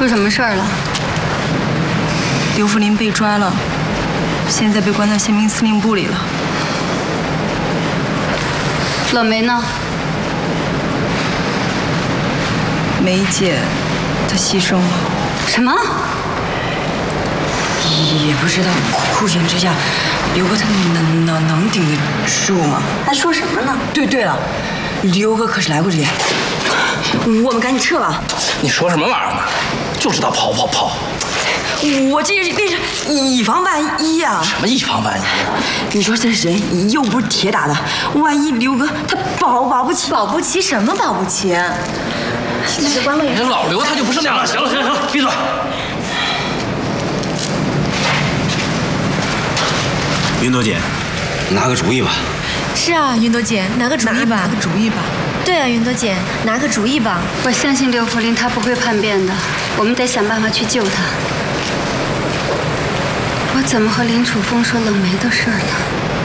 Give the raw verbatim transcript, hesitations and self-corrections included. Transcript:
出什么事儿了？ 刘福林被抓了，现在被关在宪兵司令部里了。 冷梅呢？ 梅姐，她牺牲了。 什么？ 也不知道酷刑之下，刘哥他能能能顶得住吗？ 还说什么呢？ 对对了，刘哥可是来过这里。我们赶紧撤吧。 你说什么玩意儿呢？就知道跑跑跑！ 我这是这是以防万一呀、啊！ 什么以防万一？ 你说这人又不是铁打的，万一刘哥他保保不齐， 保不齐什么保不齐？这关位， 这老刘他就不是那样的。行了行了行了，闭嘴！ 云朵姐，拿个主意吧。 是啊，云朵姐，拿个主意吧，拿个主意吧。对啊，云朵姐，拿个主意吧。 我相信刘福林他不会叛变的，我们得想办法去救他。我怎么和林楚风说冷梅的事儿呢？